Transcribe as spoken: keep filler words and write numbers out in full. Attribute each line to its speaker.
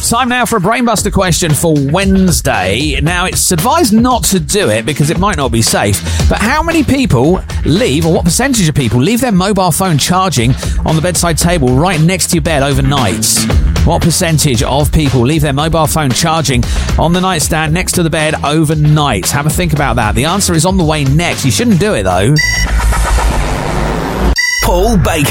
Speaker 1: Time now for a Brainbuster question for Wednesday. Now, it's advised not to do it because it might not be safe, but how many people leave, or what percentage of people leave their mobile phone charging on the bedside table right next to your bed overnight? What percentage of people leave their mobile phone charging on the nightstand next to the bed overnight? Have a think about that. The answer is on the way next. You shouldn't do it, though.
Speaker 2: Paul Baker.